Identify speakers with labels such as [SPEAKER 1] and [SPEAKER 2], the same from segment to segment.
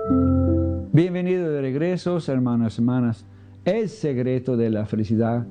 [SPEAKER 1] Bienvenidos de regreso, hermanos y hermanas. El secreto de la felicidad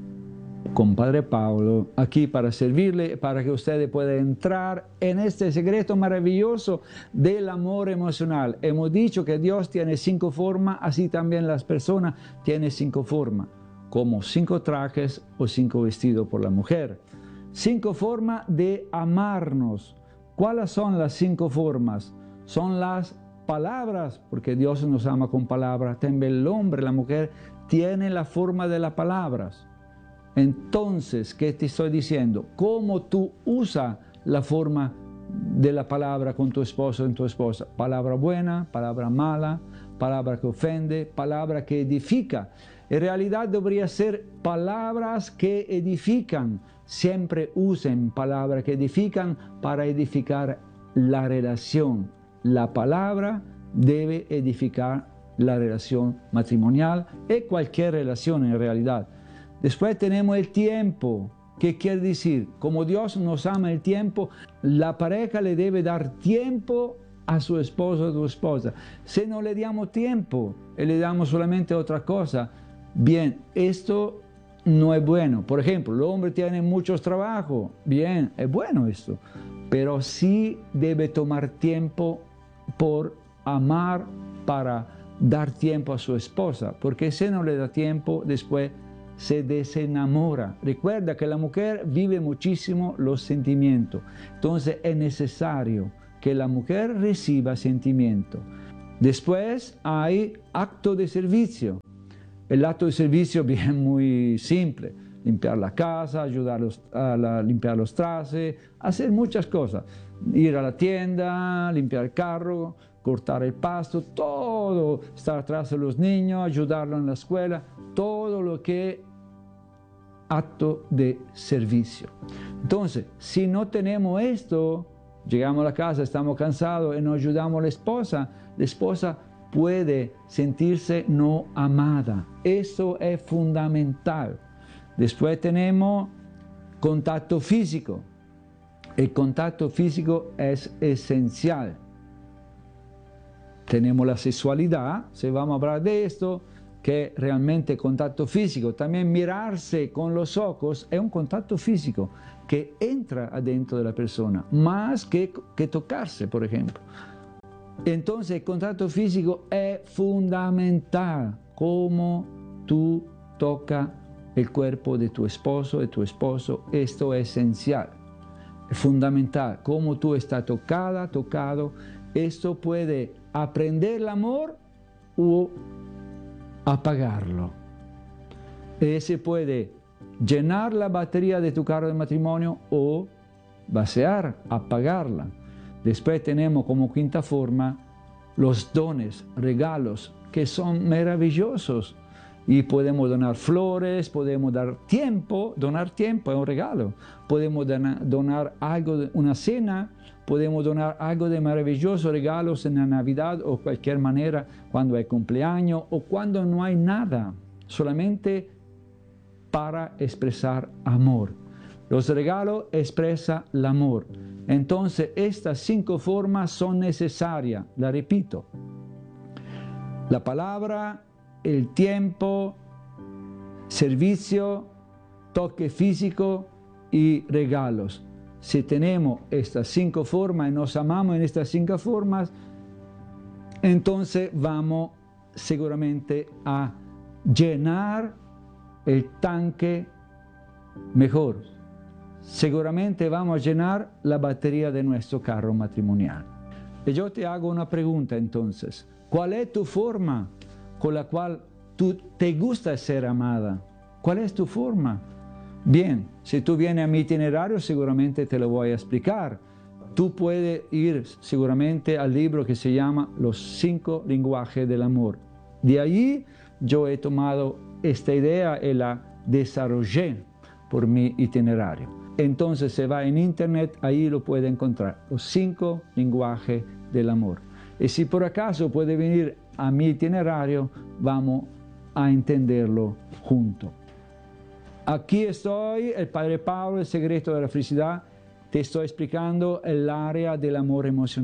[SPEAKER 1] con Padre Pablo, aquí para servirle, para que ustedes puedan entrar en este secreto maravilloso del amor emocional. Hemos dicho que Dios tiene 5 formas, así también las personas tienen 5 formas, como 5 trajes o 5 vestidos por la mujer. 5 formas de amarnos. ¿Cuáles son las 5 formas? Son las palabras, porque Dios nos ama con palabras. También el hombre, la mujer, tiene la forma de las palabras. Entonces, ¿qué te estoy diciendo? ¿Cómo tú usas la forma de la palabra con tu esposo o tu esposa? Palabra buena, palabra mala, palabra que ofende, palabra que edifica. En realidad debería ser palabras que edifican. Siempre usen palabras que edifican para edificar la relación. La palabra debe edificar la relación matrimonial y cualquier relación en realidad. Después tenemos el tiempo. ¿Qué quiere decir? Como Dios nos ama el tiempo, la pareja le debe dar tiempo a su esposo o su esposa. Si no le damos tiempo y le damos solamente otra cosa, bien, esto no es bueno. Por ejemplo, el hombre tiene muchos trabajos. Bien, es bueno esto. Pero sí debe tomar tiempo por amar, para dar tiempo a su esposa. Porque si no le da tiempo, después se desenamora. Recuerda que la mujer vive muchísimo los sentimientos. Entonces es necesario que la mujer reciba sentimiento. Después hay acto de servicio. El acto de servicio bien muy simple. Limpiar la casa, ayudar a limpiar los trastes, hacer muchas cosas. Ir a la tienda, limpiar el carro, cortar el pasto, todo, estar atrás de los niños, ayudarlos en la escuela, todo lo que acto de servicio. Entonces, si no tenemos esto, llegamos a la casa, estamos cansados y no ayudamos a la esposa puede sentirse no amada. Eso es fundamental. Después tenemos contacto físico. El contacto físico es esencial. Tenemos la sexualidad, si vamos a hablar de esto, que realmente contacto físico. También mirarse con los ojos es un contacto físico que entra adentro de la persona, más que tocarse, por ejemplo. Entonces el contacto físico es fundamental. Cómo tú tocas el cuerpo de tu esposo, esto es esencial, es fundamental. Cómo tú estás tocado, esto puede aprender el amor o apagarlo. Se puede llenar la batería de tu carro de matrimonio o vaciar, apagarla. Después tenemos como quinta forma los dones, regalos, que son maravillosos. Y podemos donar flores, podemos dar tiempo, donar tiempo es un regalo. Podemos donar algo, una cena, podemos donar algo de maravilloso, regalos en la Navidad o cualquier manera, cuando hay cumpleaños o cuando no hay nada, solamente para expresar amor. Los regalos expresan el amor. Entonces, estas 5 formas son necesarias, la repito. La palabra, el tiempo, servicio, toque físico y regalos. Si tenemos estas 5 formas y nos amamos en estas 5 formas, entonces vamos seguramente a llenar el tanque mejor. Seguramente vamos a llenar la batería de nuestro carro matrimonial. Y yo te hago una pregunta entonces. ¿Cuál es tu forma con la cual tú te gusta ser amada? ¿Cuál es tu forma? Bien, si tú vienes a mi itinerario, seguramente te lo voy a explicar. Tú puedes ir seguramente al libro que se llama Los 5 lenguajes del amor. De allí yo he tomado esta idea y la desarrollé por mi itinerario. Entonces se va en internet, ahí lo puede encontrar, los 5 lenguajes del amor. Y si por acaso puede venir a mi itinerario, vamos a entenderlo juntos. Aquí estoy, el Padre Pablo, el secreto de la felicidad. Te estoy explicando el área del amor emocional.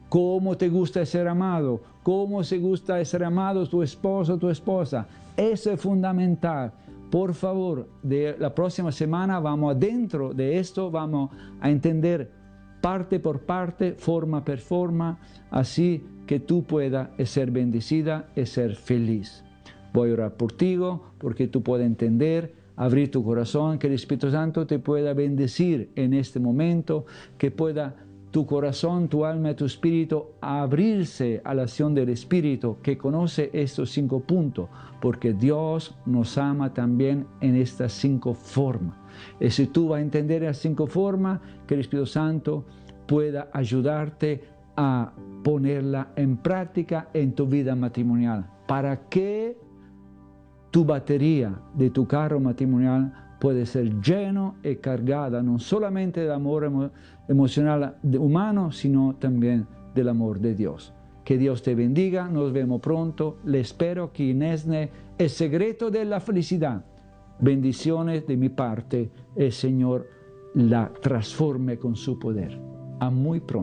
[SPEAKER 1] cómo te gusta ser amado, cómo se gusta ser amado tu esposo o tu esposa. Eso es fundamental. Por favor, de la próxima semana vamos adentro de esto, vamos a entender parte por parte, forma por forma, así que tú puedas ser bendecida y ser feliz. Voy a orar por ti, porque tú puedas entender, abrir tu corazón, que el Espíritu Santo te pueda bendecir en este momento, que pueda tu corazón, tu alma y tu espíritu abrirse a la acción del Espíritu, que conoce estos 5 puntos, porque Dios nos ama también en estas 5 formas. Y si tú vas a entender las 5 formas, que el Espíritu Santo pueda ayudarte a ponerla en práctica en tu vida matrimonial, para que tu batería de tu carro matrimonial puede ser lleno y cargada no solamente del amor emocional humano, sino también del amor de Dios. Que Dios te bendiga, nos vemos pronto. Le espero aquí en ESNE, el secreto de la felicidad. Bendiciones de mi parte, el Señor la transforme con su poder. A muy pronto.